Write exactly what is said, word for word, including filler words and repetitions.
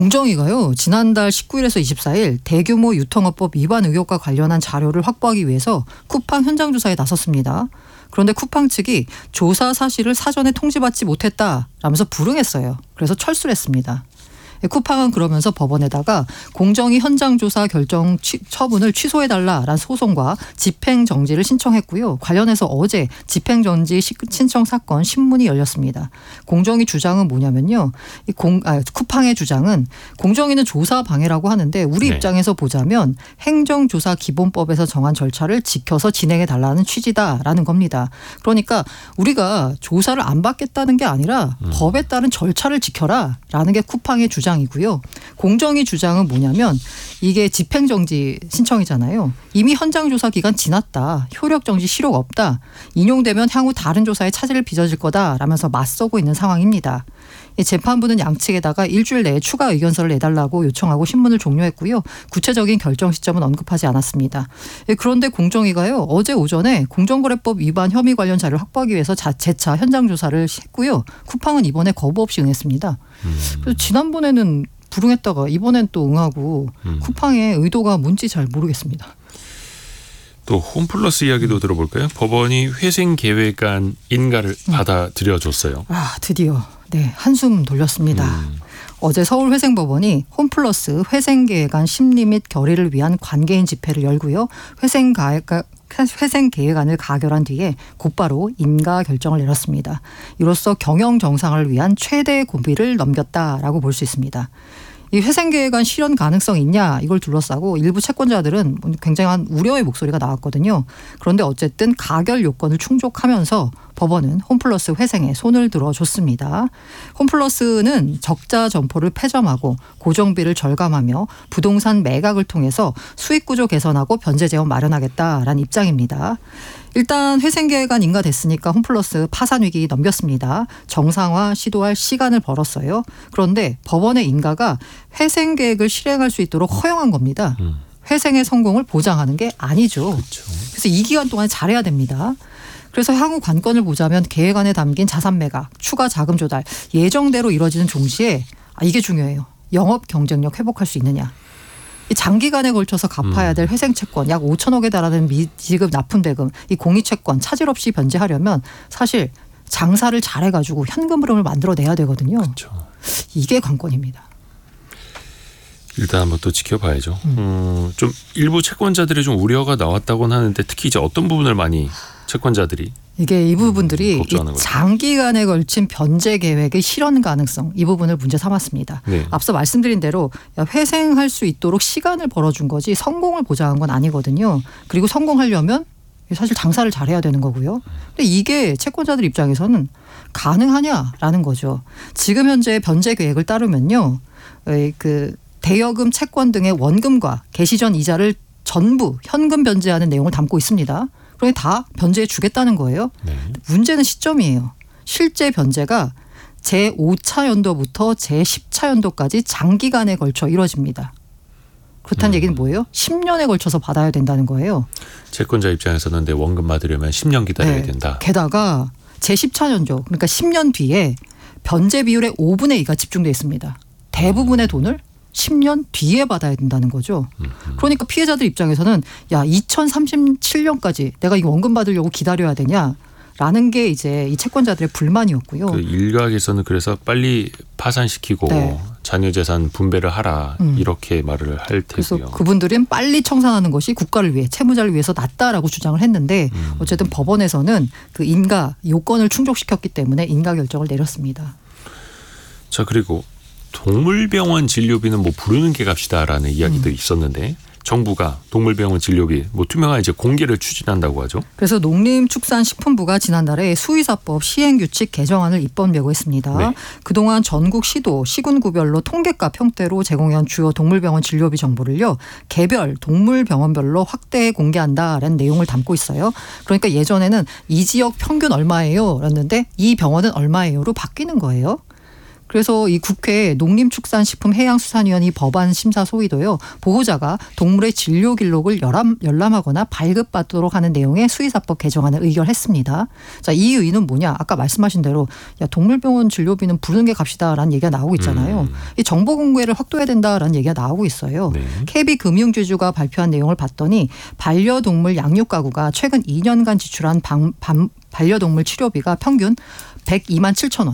공정위가요 지난달 십구일에서 이십사일 대규모 유통업법 위반 의혹과 관련한 자료를 확보하기 위해서 쿠팡 현장 조사에 나섰습니다. 그런데 쿠팡 측이 조사 사실을 사전에 통지받지 못했다라면서 불응했어요. 그래서 철수를 했습니다. 쿠팡은 그러면서 법원에다가 공정위 현장조사 결정 취, 처분을 취소해달라라는 소송과 집행정지를 신청했고요. 관련해서 어제 집행정지 신청 사건 신문이 열렸습니다. 공정위 주장은 뭐냐면요. 이 공, 아, 쿠팡의 주장은 공정위는 조사 방해라고 하는데 우리 네. 입장에서 보자면 행정조사기본법에서 정한 절차를 지켜서 진행해달라는 취지다라는 겁니다. 그러니까 우리가 조사를 안 받겠다는 게 아니라 음. 법에 따른 절차를 지켜라라는 게 쿠팡의 주장 이고요. 공정위 주장은 뭐냐면 이게 집행정지 신청이잖아요. 이미 현장조사 기간 지났다. 효력정지 실효가 없다. 인용되면 향후 다른 조사에 차질을 빚어질 거다라면서 맞서고 있는 상황입니다. 재판부는 양측에다가 일주일 내에 추가 의견서를 내달라고 요청하고 신문을 종료했고요. 구체적인 결정 시점은 언급하지 않았습니다. 그런데 공정위가요. 어제 오전에 공정거래법 위반 혐의 관련 자료를 확보하기 위해서 재차 현장조사를 했고요. 쿠팡은 이번에 거부 없이 응했습니다. 음. 그래서 지난번에는 불응했다가 이번엔 또 응하고 음. 쿠팡의 의도가 뭔지 잘 모르겠습니다. 또 홈플러스 이야기도 들어볼까요? 법원이 회생계획안 인가를 음. 받아들여줬어요. 아 드디어 네 한숨 돌렸습니다. 음. 어제 서울회생법원이 홈플러스 회생계획안 심리 및 결의를 위한 관계인 집회를 열고요. 회생가액 회생계획안을 가결한 뒤에 곧바로 인가 결정을 내렸습니다. 이로써 경영 정상을 위한 최대의 고비를 넘겼다라고 볼 수 있습니다. 이 회생계획안 실현 가능성이 있냐 이걸 둘러싸고 일부 채권자들은 굉장한 우려의 목소리가 나왔거든요. 그런데 어쨌든 가결 요건을 충족하면서 법원은 홈플러스 회생에 손을 들어줬습니다. 홈플러스는 적자 점포를 폐점하고 고정비를 절감하며 부동산 매각을 통해서 수익구조 개선하고 변제재원 마련하겠다라는 입장입니다. 일단 회생계획안 인가됐으니까 홈플러스 파산위기 넘겼습니다. 정상화 시도할 시간을 벌었어요. 그런데 법원의 인가가 회생계획을 실행할 수 있도록 허용한 겁니다. 음. 회생의 성공을 보장하는 게 아니죠. 그렇죠. 그래서 이 기간 동안 잘해야 됩니다. 그래서 향후 관건을 보자면 계획안에 담긴 자산 매각, 추가 자금 조달, 예정대로 이루어지는 동시에 아, 이게 중요해요. 영업 경쟁력 회복할 수 있느냐. 장기간에 걸쳐서 갚아야 될 회생채권 약 오천억에 달하는 미지급 납품대금 이 공익채권 차질 없이 변제하려면 사실 장사를 잘해가지고 현금 흐름을 만들어내야 되거든요. 그렇죠. 이게 관건입니다. 일단 한번 또 지켜봐야죠. 음. 음, 좀 일부 채권자들의 좀 우려가 나왔다고는 하는데 특히 이제 어떤 부분을 많이 채권자들이 이게 이 부분들이 음, 이 장기간에 걸친 변제 계획의 실현 가능성 이 부분을 문제 삼았습니다. 네. 앞서 말씀드린 대로 회생할 수 있도록 시간을 벌어준 거지 성공을 보장한 건 아니거든요. 그리고 성공하려면 사실 장사를 잘해야 되는 거고요. 근데 이게 채권자들 입장에서는 가능하냐라는 거죠. 지금 현재 변제 계획을 따르면요, 그 대여금 채권 등의 원금과 개시 전 이자를 전부 현금 변제하는 내용을 담고 있습니다. 그러니 다 변제해 주겠다는 거예요. 네. 문제는 시점이에요. 실제 변제가 제오 차 연도부터 제십 차 연도까지 장기간에 걸쳐 이루어집니다. 그렇다는 음. 얘기는 뭐예요? 십 년에 걸쳐서 받아야 된다는 거예요. 채권자 입장에서는 내 원금 받으려면 십 년 기다려야 네. 된다. 게다가 제십 차 연도 그러니까 십 년 뒤에 변제 비율의 오분의 이가 집중되어 있습니다. 대부분의 돈을 십 년 뒤에 받아야 된다는 거죠. 그러니까 피해자들 입장에서는 야 이천삼십칠 년까지 내가 이 원금 받으려고 기다려야 되냐라는 게 이제 이 채권자들의 불만이었고요. 그 일각에서는 그래서 빨리 파산시키고 네. 자녀 재산 분배를 하라 음. 이렇게 말을 할 테고요. 그래서 그분들은 빨리 청산하는 것이 국가를 위해 채무자를 위해서 낫다라고 주장을 했는데 음. 어쨌든 법원에서는 그 인가 요건을 충족시켰기 때문에 인가 결정을 내렸습니다. 자 그리고 동물병원 진료비는 뭐 부르는 게 값이다라는 이야기들이 음. 있었는데 정부가 동물병원 진료비 뭐 투명한 이제 공개를 추진한다고 하죠. 그래서 농림축산식품부가 지난달에 수의사법 시행규칙 개정안을 입법 예고했습니다. 네. 그동안 전국 시도, 시군구별로 통계값 형태로 제공한 주요 동물병원 진료비 정보를요. 개별 동물병원별로 확대 공개한다라는 내용을 담고 있어요. 그러니까 예전에는 이 지역 평균 얼마예요? 였는데 이 병원은 얼마예요?로 바뀌는 거예요. 그래서 이 국회 농림축산식품해양수산위원회 법안 심사 소위도요. 보호자가 동물의 진료 기록을 열람, 열람하거나 발급받도록 하는 내용의 수의사법 개정안을 의결했습니다. 자, 이 의의는 뭐냐? 아까 말씀하신 대로 야, 동물병원 진료비는 부르는 게 값이다라는 얘기가 나오고 있잖아요. 음. 이 정보 공개를 확대해야 된다라는 얘기가 나오고 있어요. 네. 케이비금융지주가 발표한 내용을 봤더니 반려동물 양육 가구가 최근 이 년간 지출한 방, 방, 반려동물 치료비가 평균 백이만 칠천 원.